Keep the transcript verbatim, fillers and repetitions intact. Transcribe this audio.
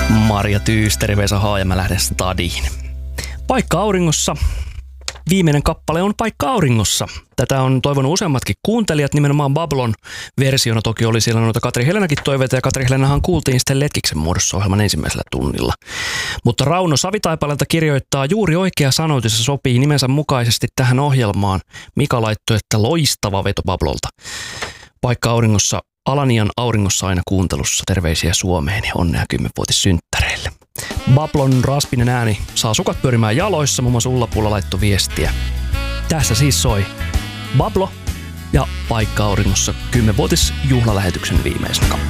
Marja Tyysteri, Vesa H. ja mä lähden stadiin. Paikka auringossa. Viimeinen kappale on Paikka auringossa. Tätä on toivonut useammatkin kuuntelijat, nimenomaan Bablon versiona. Toki oli siellä noita Katri Helenäkin toiveita, ja Katri Helenahan kuultiin sitten Letkiksen muodossa ohjelman ensimmäisellä tunnilla. Mutta Rauno Savitaipaleelta kirjoittaa: juuri oikea sanoitus sopii nimensä mukaisesti tähän ohjelmaan. Mika laittoi, että loistava veto Bablolta. Paikka auringossa, Alanian auringossa aina kuuntelussa. Terveisiä Suomeen ja onnea kymmenvuotissynttäreille. Bablon raspinen ääni saa sukat pyörimään jaloissa, muun muassa Ulla-Pulla laittoi viestiä. Tässä siis soi Bablo ja Paikka auringossa kymmenvuotisjuhlalähetyksen viimeisenä kappaleena.